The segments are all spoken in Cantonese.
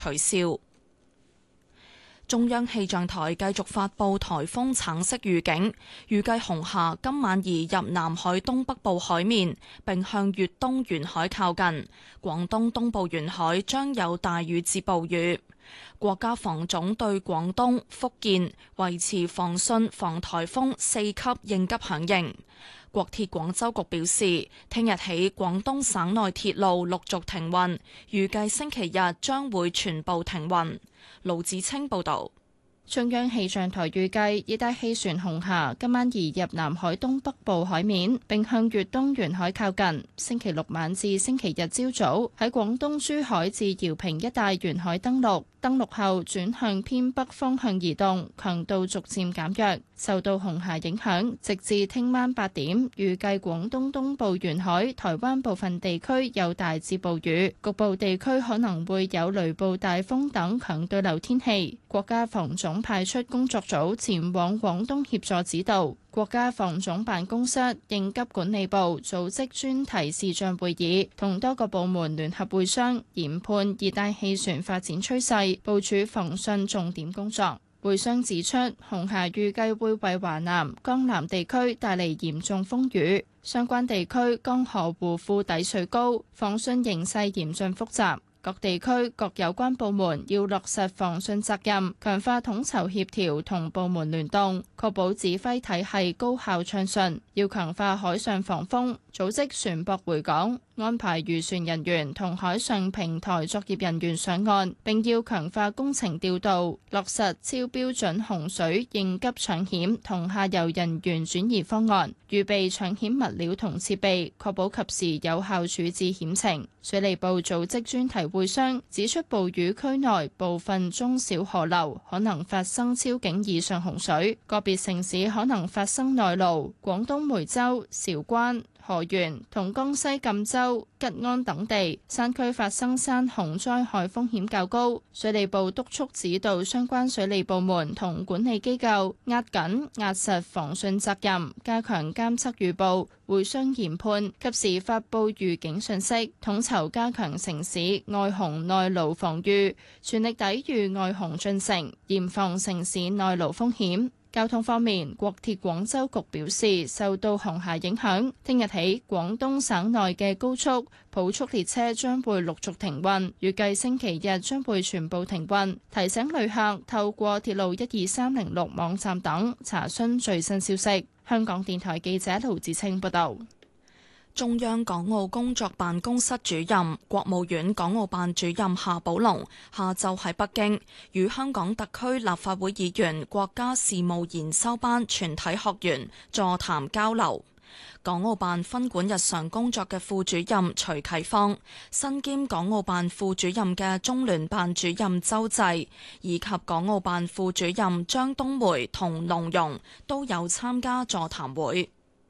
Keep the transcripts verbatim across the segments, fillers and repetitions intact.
取消。中央氣象台繼續發布颱風橙色預警，預計紅霞今晚移入南海東北部海面，並向粵東沿海靠近。廣東東部沿海將有大雨至暴雨。國家防總對廣東、福建維持防汛防颱風四級應急響應。國鐵廣州局表示，聽日起廣東省內鐵路陸續停運，預計星期日將會全部停運。盧子清報道。 中央氣象台預計，熱帶氣旋紅霞今晚移入南海東北部海面，並向粵東沿海靠近。星期六晚至星期日朝早喺廣東珠海至饒平一帶沿海登陸，登陸後轉向偏北方向移動，強度逐漸減弱。受到紅霞影響，直至聽晚八點，預計廣東東部沿海、台灣部分地區有大至暴雨，局部地區可能會有雷暴、大風等強對流天氣。國家防總派出工作組前往廣東協助指導。國家防總辦公室、應急管理部組織專題視像會議，同多個部門聯合會商研判熱帶氣旋發展趨勢，部署防汛重點工作。會商指出，紅霞預計會為華南、江南地區帶嚟嚴重風雨，相關地區江河湖庫底水高，防汛形勢嚴峻複雜。各地區各有關部門要落實防汛責任，強化統籌協調同部門聯動，確保指揮體系高效暢順。要強化海上防風，組織船舶回港，安排漁船人員同海上平台作業人員上岸，並要強化工程調度，落實超標準洪水應急搶險同下游人員轉移方案，預備搶險物料同設備，確保及時有效處置險情。水利部組織專題會商指出，暴雨區內部分中小河流可能發生超警以上洪水，個別城市可能發生內澇。廣東梅州、韶關、河源同江西贛州、吉安等地山區發生山洪災害風險較高，水利部督促指導相關水利部門同管理機構壓緊壓實防汛責任，加強監測預報、會商研判，及時發布預警信息，統籌加強城市外洪內澇防禦，全力抵禦外洪進程，嚴防城市內澇風險。交通方面，國鐵廣州局表示，受到紅霞影響，聽日起廣東省內嘅高速、普速列車將會陸續停運，預計星期日將會全部停運。提醒旅客透過鐵路一二三零六網站等查詢最新消息。香港電台記者盧子清報道。 中央港澳工作辦公室主任、國務院港澳辦主任夏寶龍下晝喺北京與香港特區立法會議員國家事務研修班全體學員座談交流。港澳辦分管日常工作嘅副主任徐啟芳、身兼港澳辦副主任嘅中聯辦主任周濟，以及港澳辦副主任張冬梅同龍容都有參加座談會。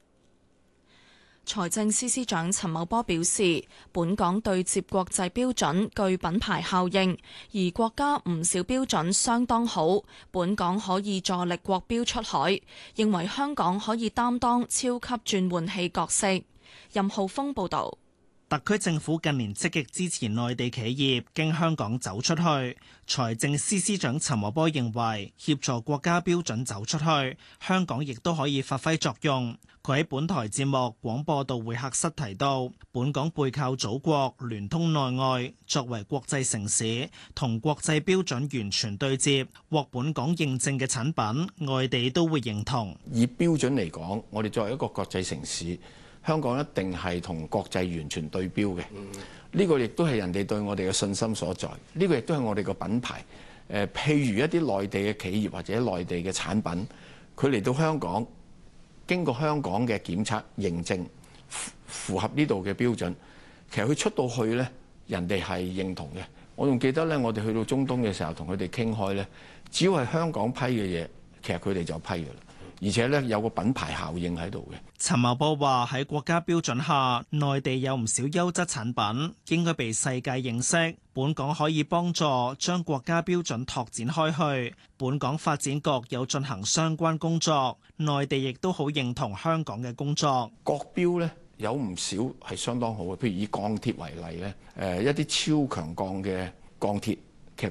財政司司長陳茂波表示，本港對接國際標準具品牌效應，而國家唔少標準相當好，本港可以助力國標出海，認為香港可以擔當超級轉換器角色。任浩峰報導。 特區政府近年積極支持內地企業經香港走出去，財政司司長陳茂波認為協助國家標準走出去，香港亦都可以發揮作用。佢喺本台節目廣播道會客室提到，本港背靠祖國，聯通內外，作為國際城市，同國際標準完全對接，獲本港認證嘅產品，外地都會認同。 以標準嚟講，我哋作為一個國際城市，香港一定係同國際完全對標嘅。呢個亦都係人哋對我哋嘅信心所在。呢個亦都係我哋個品牌。誒，譬如一啲內地嘅企業或者內地嘅產品，佢嚟到香港，經過香港嘅檢測認證，符合呢度嘅標準，其實佢出到去呢，人哋係認同嘅。我仲記得呢，我哋去到中東嘅時候，同佢哋傾開呢，只要係香港批嘅嘢，其實佢哋就批㗎啦。而且咧有個品牌效應喺度嘅。 陳茂波話喺國家標準下，內地有唔少優質產品應該被世界認識，本港可以幫助將國家標準拓展開去。本港發展局有進行相關工作，內地亦都好認同香港嘅工作。 國標呢有唔少係相當好嘅，譬如以鋼鐵為例呢，誒一啲超強鋼嘅鋼鐵。